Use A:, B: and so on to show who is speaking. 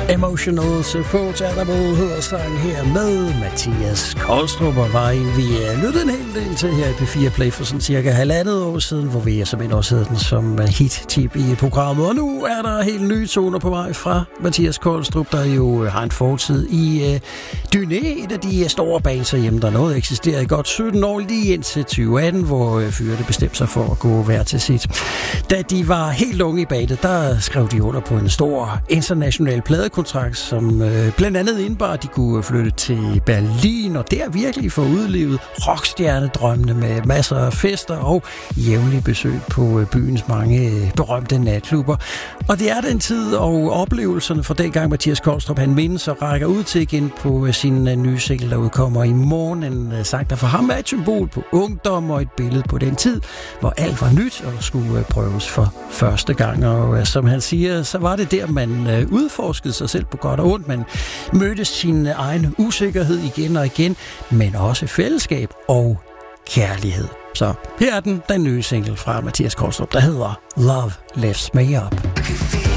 A: Emotional Support Animal hedder sang her med Mathias Kolstrup, og var en, vi lyttede en hel del til her i P4 Play for sådan cirka 1,5 år siden, hvor vi simpelthen også havde den som hit-tip i programmet. Og nu er der helt nye toner på vej fra Mathias Kolstrup, der jo har en fortid i Dyné, et af de store bands herhjemme, der nåede eksisterer i godt 17 år, lige indtil 2018, hvor Fyrte bestemte sig for at gå hver til sit. Da de var helt unge i bandet, der skrev de under på en stor international pladekontrakt, som blandt andet indebar, at de kunne flytte til Berlin, og der virkelig få udlevet rockstjernedrømmene med masser af fester og jævnlige besøg på byens mange berømte natklubber. Og det er den tid og oplevelserne fra dengang Mathias Kolstrup, han mindes og rækker ud til igen på sin nye single, der udkommer i morgen. En sang, der for ham er et symbol på ungdom og et billede på den tid, hvor alt var nyt og skulle prøves for første gang. Og som han siger, så var det der, man udforskede sig selv på godt og ondt. Man mødte sin egen usikkerhed igen og igen, men også fællesskab og kærlighed. Så her er den nye single fra Mathias Kolstrup, der hedder Love Lifts Me Up.